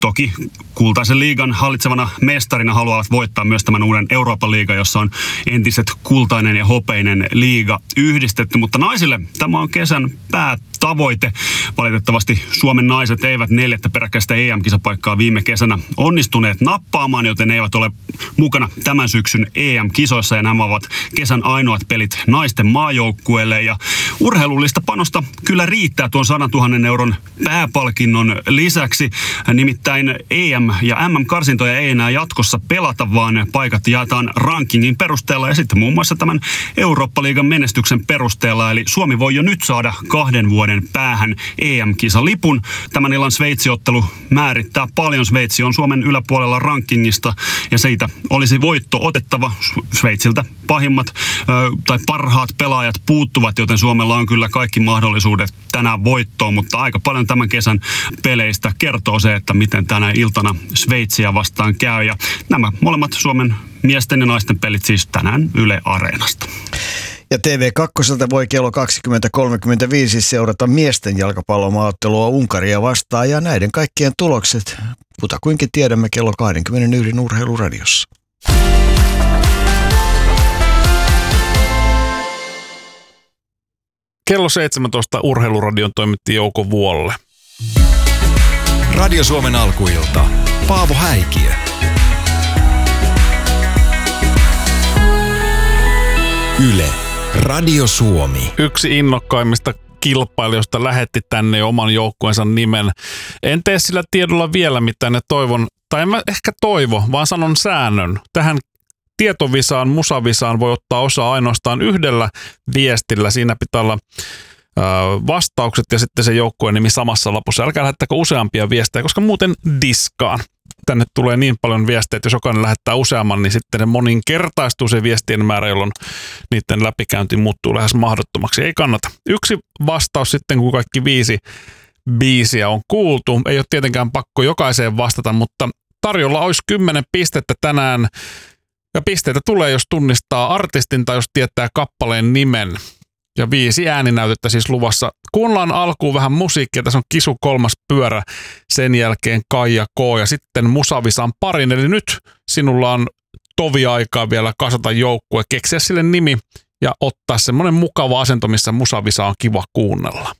Toki kultaisen liigan hallitsevana mestarina haluavat voittaa myös tämän uuden Euroopan liigan, jossa on entiset kultainen ja hopeinen liiga yhdistetty. Mutta naisille tämä on kesän päätavoite. Valitettavasti Suomen naiset eivät 4. peräkkäistä EM-kisapaikkaa viime kesänä onnistuneet nappaamaan, joten eivät ole mukana tämän syksyn EM-kisoissa. Ja nämä ovat kesän ainoat pelit naisten maajoukkueelle. Ja urheilullista panosta kyllä riittää tuon 100 000 euron pääpalkinnon lisäksi. Nimittäin EM- ja MM-karsintoja ei enää jatkossa pelata, vaan paikat jaetaan rankingin perusteella ja sitten muun muassa tämän Eurooppa-liigan menestyksen perusteella. Eli Suomi voi jo nyt saada 2 vuoden päähän EM-kisalipun. Tämän illan Sveitsi-ottelu määrittää paljon. Sveitsi on Suomen yläpuolella rankingista ja siitä olisi voitto otettava. Sveitsiltä pahimmat tai parhaat pelaajat puuttuvat, joten Suomella on kyllä kaikki mahdollisuudet tänään voittoon, mutta aika paljon tämän kesän peleistä kertoo se, että miten tänä iltana Sveitsiä vastaan käy. Ja nämä molemmat Suomen miesten ja naisten pelit siis tänään Yle Areenasta. Ja TV2 voi kello 20.35 seurata miesten jalkapallomaaottelua Unkaria vastaan ja näiden kaikkien tulokset kutakuinkin tiedämme kello 21 Urheiluradiossa. Kello 17 Urheiluradion toimitti Jouko Vuolle. Radio Suomen alkuilta. Paavo Häikiö. Yle. Radio Suomi. Yksi innokkaimmista kilpailijoista lähetti tänne jo oman joukkueensa nimen. En tee sillä tiedolla vielä mitään ja toivon, tai en mä ehkä toivo, vaan sanon säännön. Tähän tietovisaan, musavisaan voi ottaa osaa ainoastaan yhdellä viestillä. Siinä pitää olla vastaukset ja sitten se joukkueen nimi samassa lapussa. Älkää lähettäkö useampia viestejä, koska muuten diskaan. Tänne tulee niin paljon viestejä, että jos jokainen lähettää useamman, niin sitten ne moninkertaistuu se viestien määrä, jolloin niiden läpikäynti muuttuu lähes mahdottomaksi. Ei kannata. Yksi vastaus sitten, kun kaikki 5 biisiä on kuultu. Ei ole tietenkään pakko jokaiseen vastata, mutta tarjolla olisi 10 pistettä tänään. Ja pisteitä tulee, jos tunnistaa artistin tai jos tietää kappaleen nimen. Ja 5 ääninäytettä siis luvassa. Kuunnellaan alkuun vähän musiikkia. Tässä on Kisu 3. pyörä. Sen jälkeen Kaija K. Ja sitten musavisan parin. Eli nyt sinulla on tovi aikaa vielä kasata joukkue, keksiä sille nimi ja ottaa semmoinen mukava asento, missä musavisa on kiva kuunnella.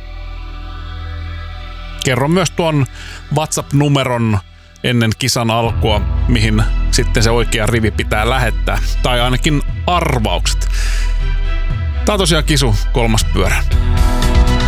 Kerro myös tuon WhatsApp-numeron ennen kisan alkua, mihin sitten se oikea rivi pitää lähettää. Tai ainakin arvaukset. Tää on tosiaan Kisu 3. pyörä.